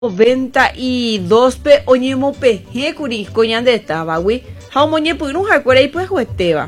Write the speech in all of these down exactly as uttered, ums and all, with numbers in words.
noventa y dos pe oñemo peje kuri coñande estaba wi ha moñe punu jacuera y pues huesteba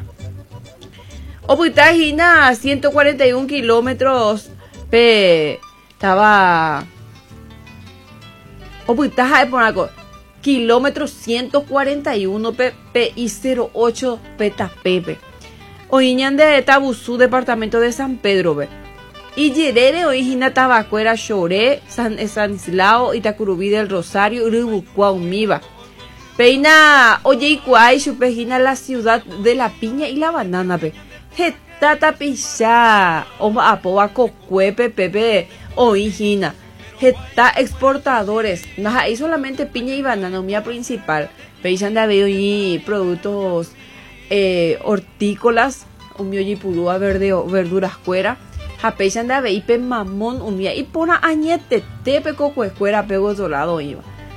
oputagina ciento cuarenta y uno kilómetros pe estaba oputaja de ponaco kilómetros ciento cuarenta y uno pe pe y cero ocho peta pepe oñande Tabuzú departamento de San Pedro be y yerere origina tabacuera Choré, San Estanislao, Itacurubí del Rosario, Urubucua, Umiva. Peina Oyeikuay, Chupejina, la ciudad de la piña y la banana, pe. Jetata pichá, Oma Apoa, Cocuepe, Pepe, origina. Jeta exportadores, naja, ahí solamente piña y banana, mía principal. Peichan de haber y productos eh, hortícolas, un mioyi purúa verde, verduras cuera. Japechan de aveipe mamón un día y pona añete tepe cocuescuera pego solado iba.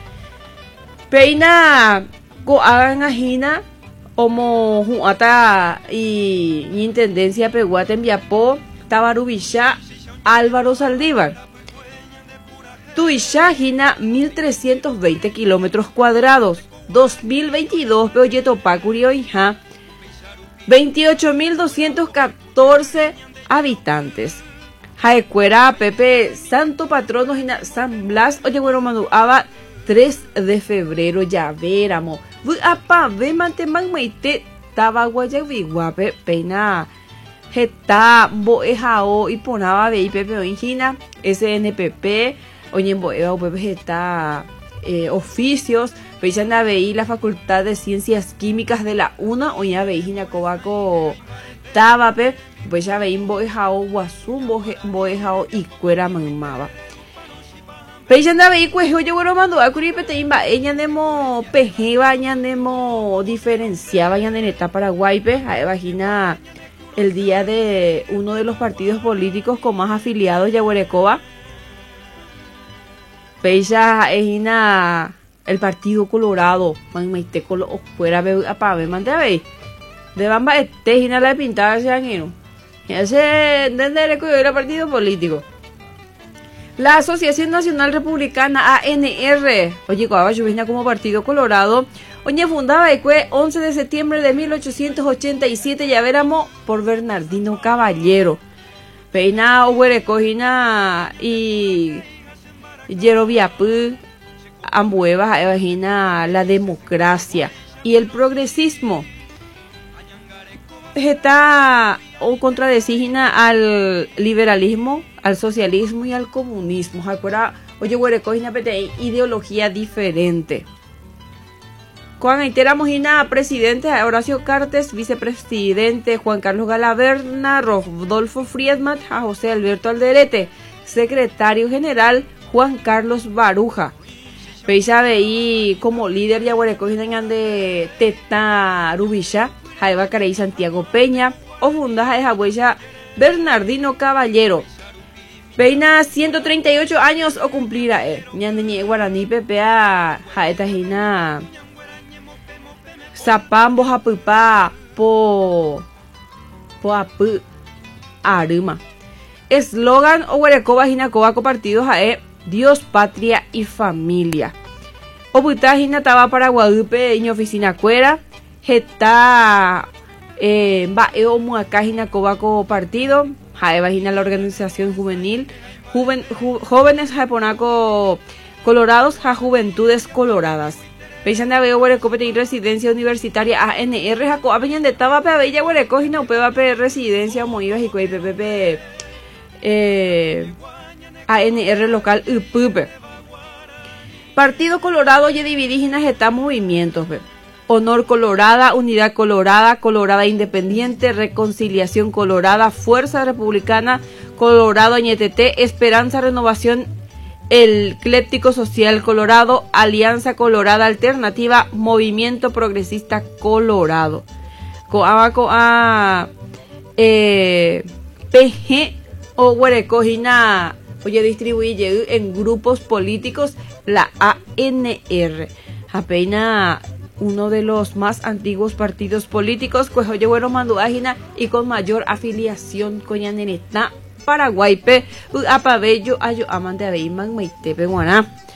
Peina go hagan ajina como juata y intendencia peguate en Viapó Tabarubisha Álvaro Saldívar. Tuisha jina mil trescientos veinte kilómetros cuadrados, dos mil veintidós peoyetopa curio hija, veintiocho mil doscientos catorce habitantes. Jaecuera Pepe Santo Patrono Gina San Blas oye bueno manu aba tres de febrero ya veramo vu apa ve mante magmeite taba guayavi guape peina jeta boejao y ponaba ve Pepe Oingina S N P P oye boeo Pepe jeta eh, oficios peichan a veí la Facultad de Ciencias Químicas de la UNA oye veí Gina Cobaco taba pe pues ya vein boejao guasú boejao y cuera mamaba peyanda veí cuejo yo bueno mando a curi peteimba ella nemo pejeba ella nemo diferenciaba ella en etapa Paraguay pe a vagina el día de uno de los partidos políticos con más afiliados Yaguarecoba peya ejina el Partido Colorado man meite colo fuera be apa be mande veí de bamba este jina la pintada ese año ese entender el partido político la Asociación Nacional Republicana A N R oye coaba lluvia como Partido Colorado oye fundaba el once de septiembre de mil ochocientos ochenta y siete ya veramos por Bernardino Caballero peina huerecojina y Yerobiapú ambueva imagina la democracia y el progresismo está o contradecina al liberalismo, al socialismo y al comunismo. Acuerda, oye, huerecojina pete ideología diferente. Juan Aitera Mojina, presidente, Horacio Cartes, vicepresidente, Juan Carlos Galaverna, Rodolfo Friedman, a José Alberto Alderete, secretario general, Juan Carlos Baruja. Peisa veí como líder ya huerecojina de Teta Rubisha. Jaiba Carey Santiago Peña, o fundaja de Jabuella Bernardino Caballero. Peina ciento treinta y ocho años o cumplirá él. Ñandeñe Guaraní Pepea Jaetajina Zapambo Japupa Po Po Apu Aruma. Eslogan o Huerecoba Jinacoba compartido Jae Dios, Patria y Familia. Oputajina Taba Paraguadupe Iño Oficina Cuera. Está eh, Baeo Muacajina Cobaco Partido, Jaevagina la organización juvenil, Juven, ju, jóvenes japonaco colorados, ja Juventudes Coloradas. Peisan de Abeo Huerecopete y residencia universitaria A N R, Jaco Apeñan de Taba Peabella Huerecojina, Upeba P residencia Moivas y Cuey P P P eh, A N R local Upupe. Partido Colorado y dividígenas está movimientos, ve. Honor Colorada, Unidad Colorada, Colorada Independiente, Reconciliación Colorada, Fuerza Republicana, Colorado Añetete, Esperanza Renovación, el Cléptico Social Colorado, Alianza Colorada Alternativa, Movimiento Progresista Colorado. Coabaco a eh, P G o Huerecojina, oye, distribuye en grupos políticos la A N R. Apenas uno de los más antiguos partidos políticos, pues oye, bueno, manduágina y con mayor afiliación con Yaneneta, Paraguay, pe, apabello, ayo, amante, abeiman, meite, pe, guaná.